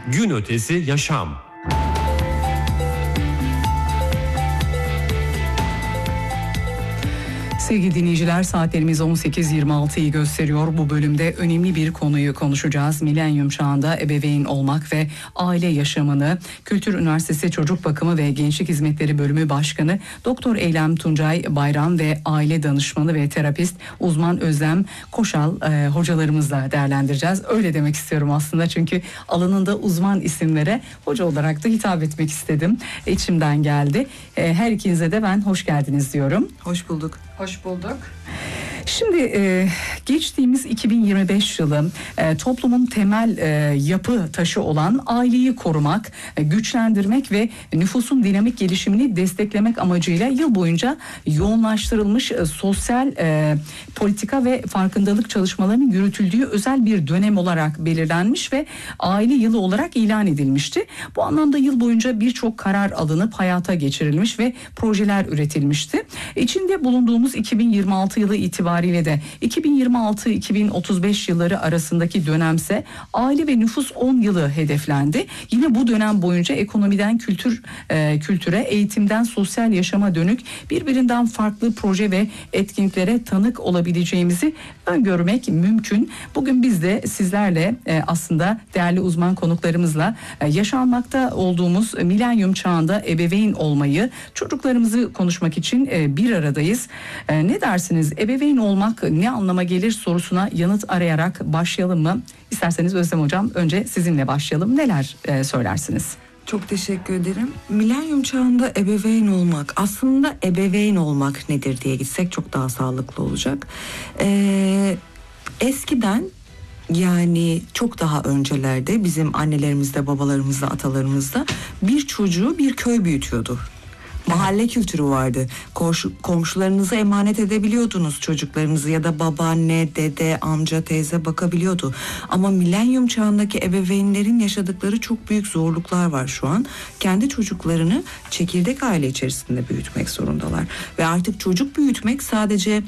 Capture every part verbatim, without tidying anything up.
Gün ötesi yaşam. Sevgili dinleyiciler, saatlerimiz on sekiz yirmi altıyı gösteriyor. Bu bölümde önemli bir konuyu konuşacağız. Milenyum çağında ebeveyn olmak ve aile yaşamını Kültür Üniversitesi Çocuk Bakımı ve Gençlik Hizmetleri Bölümü Başkanı Doktor Eylem Tuncay Bayram ve aile danışmanı ve terapist uzman Özlem Koşal e, hocalarımızla değerlendireceğiz. Öyle demek istiyorum aslında, çünkü alanında uzman isimlere hoca olarak da hitap etmek istedim. İçimden geldi. E, her ikinize de ben hoş geldiniz diyorum. Hoş bulduk. Hoş bulduk. Şimdi e, geçtiğimiz iki bin yirmi beş yılı e, toplumun temel e, yapı taşı olan aileyi korumak, e, güçlendirmek ve nüfusun dinamik gelişimini desteklemek amacıyla yıl boyunca yoğunlaştırılmış e, sosyal e, politika ve farkındalık çalışmalarının yürütüldüğü özel bir dönem olarak belirlenmiş ve aile yılı olarak ilan edilmişti. Bu anlamda yıl boyunca birçok karar alınıp hayata geçirilmiş ve projeler üretilmişti. İçinde bulunduğumuz iki bin yirmi altı yılı itibariyle de iki bin yirmi altı iki bin otuz beş yılları arasındaki dönemse aile ve nüfus on yılı hedeflendi. Yine bu dönem boyunca ekonomiden kültür e, kültüre, eğitimden sosyal yaşama dönük birbirinden farklı proje ve etkinliklere tanık olabileceğimizi öngörmek mümkün. Bugün biz de sizlerle e, aslında değerli uzman konuklarımızla e, yaşanmakta olduğumuz milenyum çağında ebeveyn olmayı, çocuklarımızı konuşmak için e, bir aradayız. E, ne dersiniz? Ebeveyn olmak ne anlama gelir sorusuna yanıt arayarak başlayalım mı? İsterseniz Özlem Hocam, önce sizinle başlayalım. Neler e, söylersiniz? Çok teşekkür ederim. Milenyum çağında ebeveyn olmak, aslında ebeveyn olmak nedir diye gitsek çok daha sağlıklı olacak. Ee, eskiden, yani çok daha öncelerde bizim annelerimizde, babalarımızda, atalarımızda bir çocuğu bir köy büyütüyordu. Mahalle kültürü vardı. Komşu, komşularınıza emanet edebiliyordunuz çocuklarınızı, ya da babaanne, dede, amca, teyze bakabiliyordu. Ama milenyum çağındaki ebeveynlerin yaşadıkları çok büyük zorluklar var şu an. Kendi çocuklarını çekirdek aile içerisinde büyütmek zorundalar. Ve artık çocuk büyütmek sadece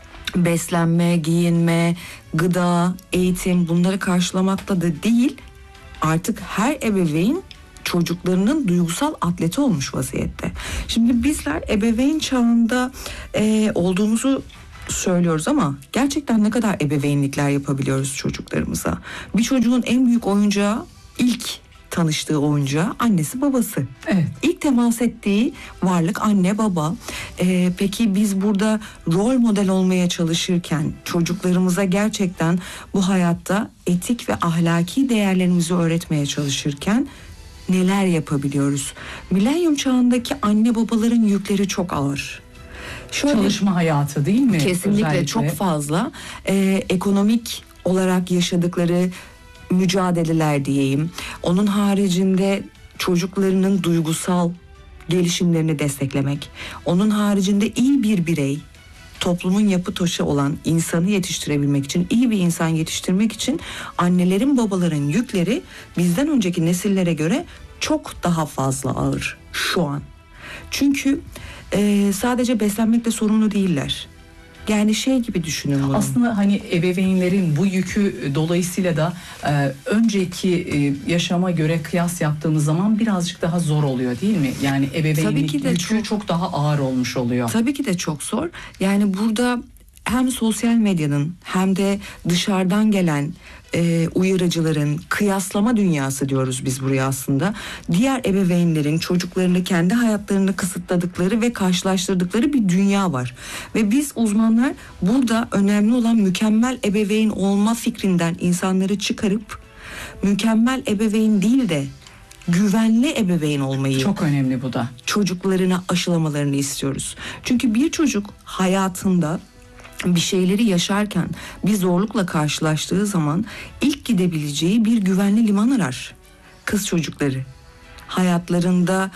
beslenme, giyinme, gıda, eğitim, bunları karşılamakta da değil. Artık her ebeveyn çocuklarının duygusal atleti olmuş vaziyette. Şimdi bizler ebeveyn çağında e, olduğumuzu söylüyoruz ama gerçekten ne kadar ebeveynlikler yapabiliyoruz çocuklarımıza? Bir çocuğun en büyük oyuncağı, ilk tanıştığı oyuncağı annesi babası. Evet. İlk temas ettiği varlık anne baba. Ee, peki biz burada rol model olmaya çalışırken, çocuklarımıza gerçekten bu hayatta etik ve ahlaki değerlerimizi öğretmeye çalışırken neler yapabiliyoruz? Milenyum çağındaki anne babaların yükleri çok ağır. Şöyle, çalışma hayatı değil mi? Kesinlikle özellikle çok fazla. Ee, ekonomik olarak yaşadıkları mücadeleler diyeyim. Onun haricinde çocuklarının duygusal gelişimlerini desteklemek. Onun haricinde iyi bir birey, toplumun yapı taşı olan insanı yetiştirebilmek için, iyi bir insan yetiştirmek için annelerin, babaların yükleri bizden önceki nesillere göre çok daha fazla ağır şu an. Çünkü e, sadece beslenmekle sorumlu değiller. Yani şey gibi düşünün bunu. Aslında hani ebeveynlerin bu yükü dolayısıyla da e, önceki e, yaşama göre kıyas yaptığımız zaman birazcık daha zor oluyor değil mi? Yani ebeveynlik yükü çok, çok daha ağır olmuş oluyor. Tabii ki de çok zor. Yani burada hem sosyal medyanın hem de dışarıdan gelen e, uyarıcıların kıyaslama dünyası diyoruz biz buraya aslında. Diğer ebeveynlerin çocuklarını, kendi hayatlarını kısıtladıkları ve karşılaştırdıkları bir dünya var. Ve biz uzmanlar burada önemli olan mükemmel ebeveyn olma fikrinden insanları çıkarıp mükemmel ebeveyn değil de güvenli ebeveyn olmayı, çok önemli bu da, çocuklarına aşılamalarını istiyoruz. Çünkü bir çocuk hayatında bir şeyleri yaşarken bir zorlukla karşılaştığı zaman ilk gidebileceği bir güvenli liman arar. Kız çocukları hayatlarında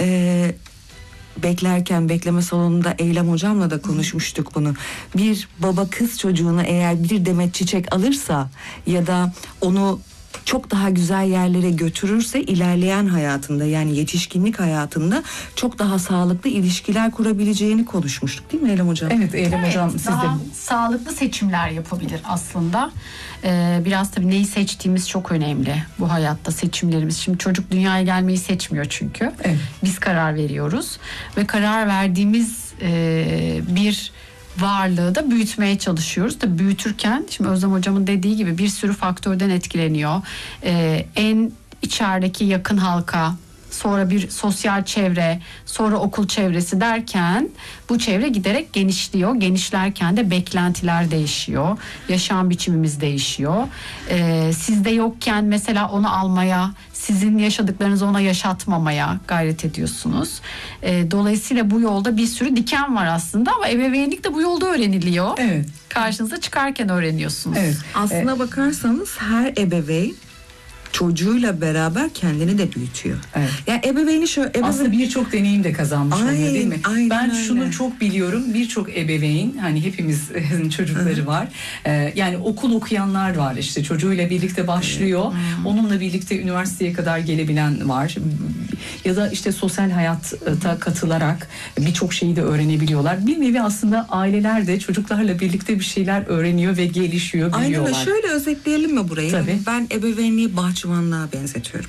e, beklerken bekleme salonunda Eylem hocamla da konuşmuştuk bunu. Bir baba kız çocuğuna eğer bir demet çiçek alırsa ya da onu çok daha güzel yerlere götürürse ilerleyen hayatında, yani yetişkinlik hayatında çok daha sağlıklı ilişkiler kurabileceğini konuşmuştuk değil mi Eylem Hocam? Evet Eylem Evet, Hocam siz de. daha sağlıklı seçimler yapabilir aslında. Ee, biraz tabii neyi seçtiğimiz çok önemli bu hayatta, seçimlerimiz. Şimdi çocuk dünyaya gelmeyi seçmiyor çünkü. Evet. Biz karar veriyoruz ve karar verdiğimiz e, bir varlığı da büyütmeye çalışıyoruz. Da büyütürken şimdi Özlem Hocam'ın dediği gibi bir sürü faktörden etkileniyor. Ee, en içerideki yakın halka, sonra bir sosyal çevre, sonra okul çevresi derken bu çevre giderek genişliyor. Genişlerken de beklentiler değişiyor. Yaşam biçimimiz değişiyor. Ee, sizde yokken mesela onu almaya, sizin yaşadıklarınızı ona yaşatmamaya gayret ediyorsunuz. Ee, dolayısıyla bu yolda bir sürü diken var aslında ama ebeveynlik de bu yolda öğreniliyor. Evet. Karşınıza çıkarken öğreniyorsunuz. Evet. Aslına E, bakarsanız her ebeveyn çocuğuyla beraber kendini de büyütüyor. Evet. Yani ebeveyni şöyle ebeveyn... Aslında birçok deneyim de kazanmış oluyor Aynen, değil mi? aynen Ben öyle. şunu çok biliyorum. Birçok ebeveyn, hani hepimizin çocukları Hı. var. Ee, yani okul okuyanlar var, işte çocuğuyla birlikte başlıyor. Hı. Onunla birlikte üniversiteye kadar gelebilen var. Ya da işte sosyal hayata katılarak birçok şeyi de öğrenebiliyorlar. Bir nevi aslında aileler de çocuklarla birlikte bir şeyler öğreniyor ve gelişiyor, Aynen biliyorlar. öyle. Şöyle özetleyelim mi burayı? Tabii. Ben ebeveynliği bahçıvanlığa benzetiyorum.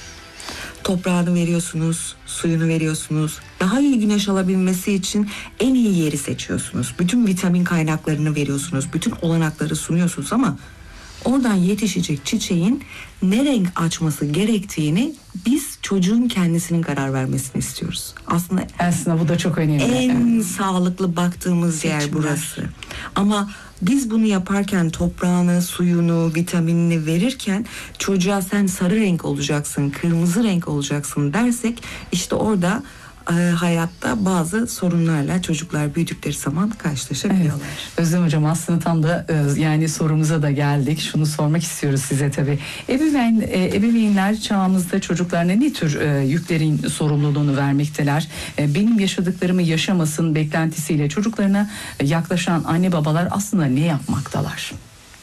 Toprağını veriyorsunuz, suyunu veriyorsunuz. Daha iyi güneş alabilmesi için en iyi yeri seçiyorsunuz. Bütün vitamin kaynaklarını veriyorsunuz. Bütün olanakları sunuyorsunuz ama oradan yetişecek çiçeğin ne renk açması gerektiğini biz çocuğun kendisinin karar vermesini istiyoruz. Aslında Aslında bu da çok önemli. en Evet. sağlıklı baktığımız yer Seçimler. burası. Ama biz bunu yaparken toprağını, suyunu, vitaminini verirken çocuğa sen sarı renk olacaksın, kırmızı renk olacaksın dersek işte orada e, hayatta bazı sorunlarla çocuklar büyüdükleri zaman karşılaşabiliyorlar. Evet. Özlem Hocam aslında tam da e, yani sorumuza da geldik. Şunu sormak istiyoruz size tabii. Ebeveyn, e, ebeveynler çağımızda çocuklarına ne tür e, yüklerin sorumluluğunu vermekteler? E, benim yaşadıklarımı yaşamasın beklentisiyle çocuklarına yaklaşan anne babalar aslında ne yapmaktalar?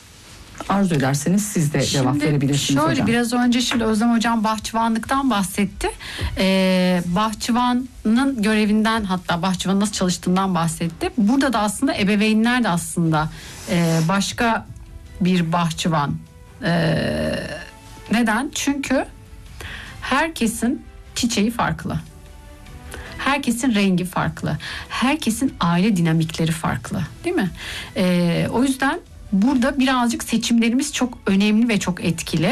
Arzu ederseniz siz de cevap Şimdi verebilirsiniz şöyle hocam. biraz önce şimdi Özlem Hocam bahçıvanlıktan bahsetti. Ee, bahçıvanın görevinden, hatta bahçıvanın nasıl çalıştığından bahsetti. Burada da aslında ebeveynler de aslında e, başka bir bahçıvan. Ee, neden? Çünkü herkesin çiçeği farklı. Herkesin rengi farklı. Herkesin aile dinamikleri farklı, değil mi? Ee, o yüzden burada birazcık seçimlerimiz çok önemli ve çok etkili.